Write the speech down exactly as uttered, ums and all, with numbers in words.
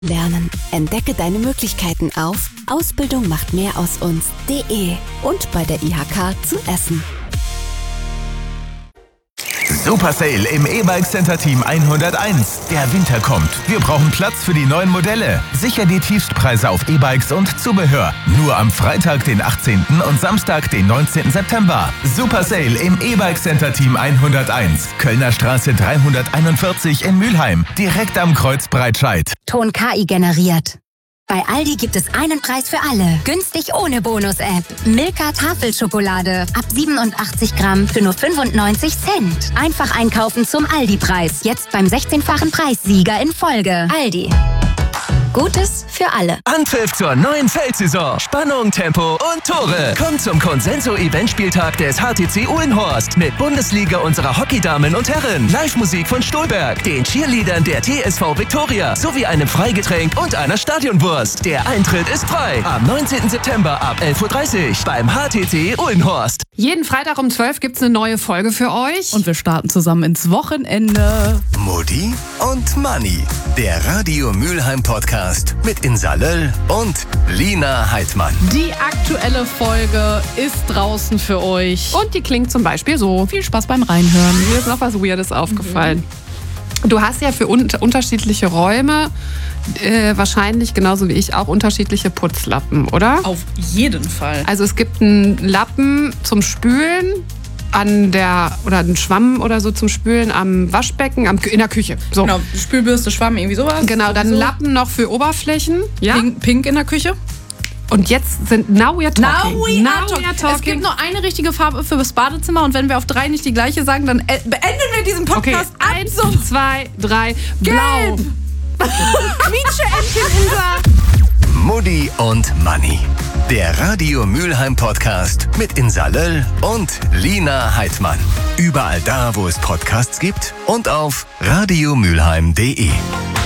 Lernen. Entdecke deine Möglichkeiten auf Ausbildung macht mehr aus uns punkt de und bei der I H K zu Essen. Super Sale im E-Bike Center Team hunderteins. Der Winter kommt. Wir brauchen Platz für die neuen Modelle. Sicher die Tiefstpreise auf E-Bikes und Zubehör. Nur am Freitag, den achtzehnten und Samstag, den neunzehnten September. Super Sale im E-Bike Center Team hunderteins. Kölner Straße dreihunderteinundvierzig in Mülheim. Direkt am Kreuz Breitscheid. Ton K I generiert. Bei Aldi gibt es einen Preis für alle. Günstig ohne Bonus-App. Milka Tafelschokolade. Ab siebenundachtzig Gramm für nur fünfundneunzig Cent. Einfach einkaufen zum Aldi-Preis. Jetzt beim sechzehnfachen Preissieger in Folge. Aldi. Gutes für alle. Anpfiff zur neuen Feldsaison. Spannung, Tempo und Tore. Kommt zum Consenso-Eventspieltag des H T C Uhlenhorst mit Bundesliga unserer Hockeydamen und Herren, Live-Musik von Stolberg, den Cheerleadern der T S V Viktoria sowie einem Freigetränk und einer Stadionwurst. Der Eintritt ist frei. Am neunzehnten September ab elf Uhr dreißig beim H T C Uhlenhorst. Jeden Freitag um zwölf gibt's eine neue Folge für euch. Und wir starten zusammen ins Wochenende. Mutti und Manni. Der Radio Mülheim Podcast mit Insa Löll und Lina Heidmann. Die aktuelle Folge ist draußen für euch. Und die klingt zum Beispiel so. Viel Spaß beim Reinhören. Mir ist noch was Weirdes aufgefallen. Mhm. Du hast ja für un- unterschiedliche Räume äh, wahrscheinlich genauso wie ich auch unterschiedliche Putzlappen, oder? Auf jeden Fall. Also es gibt einen Lappen zum Spülen an der, oder einen Schwamm oder so zum Spülen am Waschbecken, am, in der Küche. So. Genau, Spülbürste, Schwamm, irgendwie sowas. Genau, dann so. Lappen noch für Oberflächen. Ja? Pink, pink in der Küche. Und jetzt sind, now we are talking. Now we are talking. Es gibt nur eine richtige Farbe für das Badezimmer und wenn wir auf drei nicht die gleiche sagen, dann äh, beenden wir diesen Podcast okay, ab. Eins, so. zwei, drei, Gelb. Blau. Quietsche-Entchen, Insa. Mutti und Manni. Der Radio Mülheim Podcast mit Insa Löll und Lina Heidmann. Überall da, wo es Podcasts gibt und auf radiomülheim punkt de.